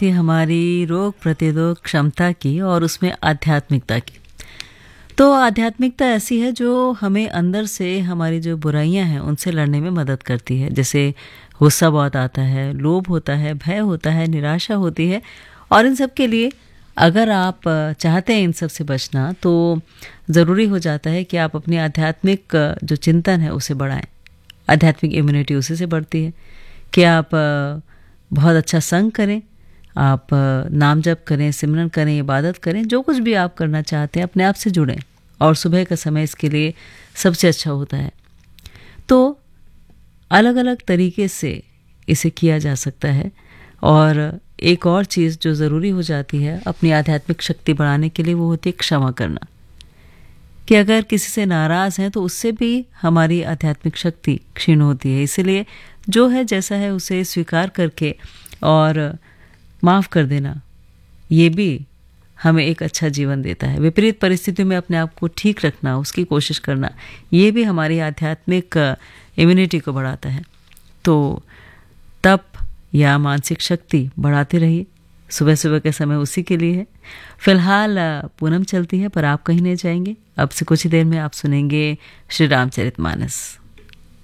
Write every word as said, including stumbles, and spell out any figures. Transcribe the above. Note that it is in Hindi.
थी हमारी रोग प्रतिरोधक क्षमता की और उसमें आध्यात्मिकता की। तो आध्यात्मिकता ऐसी है जो हमें अंदर से हमारी जो बुराइयां हैं उनसे लड़ने में मदद करती है। जैसे गुस्सा बहुत आता है, लोभ होता है, भय होता है, निराशा होती है, और इन सब के लिए अगर आप चाहते हैं इन सब से बचना, तो ज़रूरी हो जाता है कि आप अपनी आध्यात्मिक जो चिंतन है उसे बढ़ाएं। आध्यात्मिक इम्यूनिटी उसी से बढ़ती है कि आप बहुत अच्छा संग करें, आप नाम जप करें, सिमरन करें, इबादत करें, जो कुछ भी आप करना चाहते हैं अपने आप से जुड़ें, और सुबह का समय इसके लिए सबसे अच्छा होता है। तो अलग अलग तरीके से इसे किया जा सकता है। और एक और चीज़ जो ज़रूरी हो जाती है अपनी आध्यात्मिक शक्ति बढ़ाने के लिए, वो होती है क्षमा करना। कि अगर किसी से नाराज़ हैं तो उससे भी हमारी आध्यात्मिक शक्ति क्षीण होती है। इसलिए जो है जैसा है उसे स्वीकार करके और माफ़ कर देना, ये भी हमें एक अच्छा जीवन देता है। विपरीत परिस्थितियों में अपने आप को ठीक रखना, उसकी कोशिश करना, ये भी हमारी आध्यात्मिक इम्यूनिटी को बढ़ाता है। तो तप या मानसिक शक्ति बढ़ाते रहिए। सुबह सुबह के समय उसी के लिए है। फिलहाल पूनम चलती है, पर आप कहीं नहीं जाएंगे। अब से कुछ ही देर में आप सुनेंगे श्री रामचरितमानस।